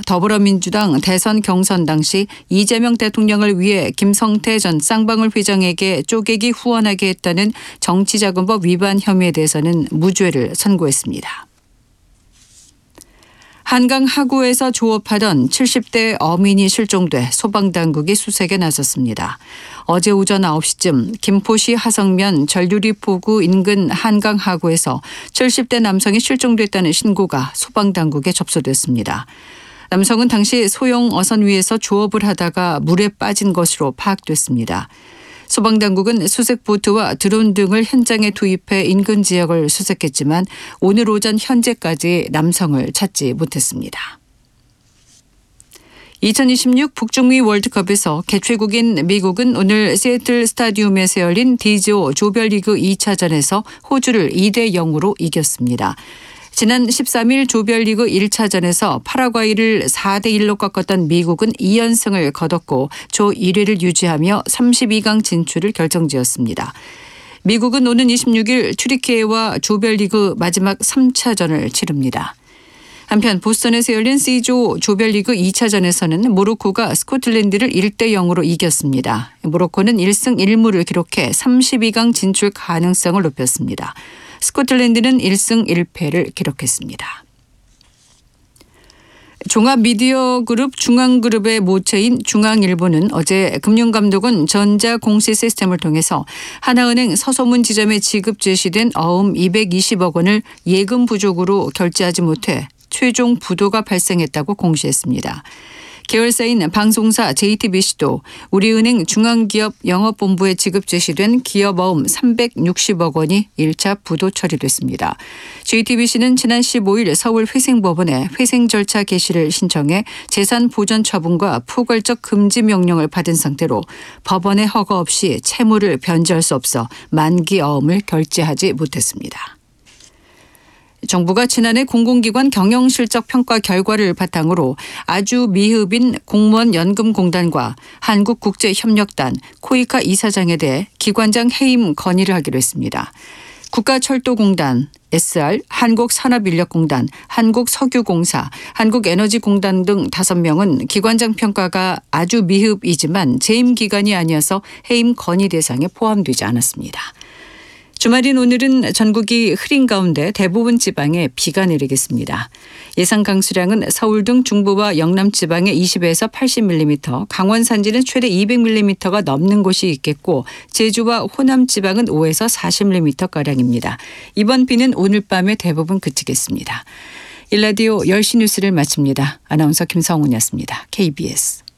더불어민주당 대선 경선 당시 이재명 대통령을 위해 김성태 전 쌍방울 회장에게 쪼개기 후원하게 했다는 정치자금법 위반 혐의에 대해서는 무죄를 선고했습니다. 한강 하구에서 조업하던 70대 어민이 실종돼 소방당국이 수색에 나섰습니다. 어제 오전 9시쯤 김포시 하성면 전류리포구 인근 한강 하구에서 70대 남성이 실종됐다는 신고가 소방당국에 접수됐습니다. 남성은 당시 소형 어선 위에서 조업을 하다가 물에 빠진 것으로 파악됐습니다. 소방당국은 수색보트와 드론 등을 현장에 투입해 인근 지역을 수색했지만 오늘 오전 현재까지 남성을 찾지 못했습니다. 2026 북중미 월드컵에서 개최국인 미국은 오늘 시애틀 스타디움에서 열린 D조 조별리그 2차전에서 호주를 2대 0으로 이겼습니다. 지난 13일 조별리그 1차전에서 파라과이를 4대 1로 꺾었던 미국은 2연승을 거뒀고 조 1위를 유지하며 32강 진출을 결정지었습니다. 미국은 오는 26일 튀르키예와 조별리그 마지막 3차전을 치릅니다. 한편 보스턴에서 열린 C조 조별리그 2차전에서는 모로코가 스코틀랜드를 1대 0으로 이겼습니다. 모로코는 1승 1무를 기록해 32강 진출 가능성을 높였습니다. 스코틀랜드는 1승 1패를 기록했습니다. 종합미디어그룹 중앙그룹의 모체인 중앙일보는 어제 금융감독원 전자공시 시스템을 통해서 하나은행 서소문 지점에 지급 제시된 어음 220억 원을 예금 부족으로 결제하지 못해 최종 부도가 발생했다고 공시했습니다. 계열사인 방송사 JTBC도 우리은행 중앙기업 영업본부에 지급 제시된 기업어음 360억 원이 1차 부도 처리됐습니다. JTBC는 지난 15일 서울회생법원에 회생 절차 개시를 신청해 재산 보전 처분과 포괄적 금지 명령을 받은 상태로 법원의 허가 없이 채무를 변제할 수 없어 만기 어음을 결제하지 못했습니다. 정부가 지난해 공공기관 경영실적 평가 결과를 바탕으로 아주 미흡인 공무원연금공단과 한국국제협력단, 코이카 이사장에 대해 기관장 해임 건의를 하기로 했습니다. 국가철도공단, SR, 한국산업인력공단, 한국석유공사, 한국에너지공단 등 5명은 기관장 평가가 아주 미흡이지만 재임 기간이 아니어서 해임 건의 대상에 포함되지 않았습니다. 주말인 오늘은 전국이 흐린 가운데 대부분 지방에 비가 내리겠습니다. 예상 강수량은 서울 등 중부와 영남 지방에 20에서 80mm, 강원 산지는 최대 200mm가 넘는 곳이 있겠고 제주와 호남 지방은 5에서 40mm가량입니다. 이번 비는 오늘 밤에 대부분 그치겠습니다. 일라디오 10시 뉴스를 마칩니다. 아나운서 김성훈이었습니다. KBS.